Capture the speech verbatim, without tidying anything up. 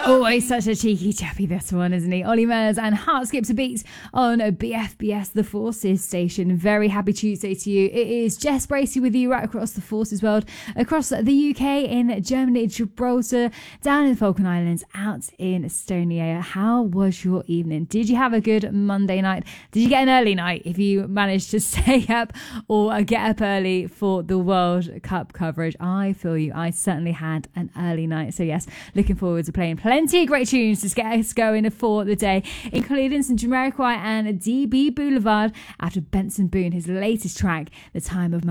Always such a cheeky chappy, this one, isn't he? Ollie Murs and Heart Skips a Beat on B F B S The Forces station. Very happy Tuesday to you. It is Jess Bracey with you right across the Forces world, across the U K, in Germany, Gibraltar, down in the Falkland Islands, out in Estonia. How was your evening? Did you have a good Monday night? Did you get an early night if you managed to stay up or get up early for the World Cup coverage? I feel you. I certainly had an early night. So yes, looking forward to playing plenty of great tunes to get us going for the day, including some Jamiroquai and D B Boulevard after Benson Boone, his latest track, The Time of My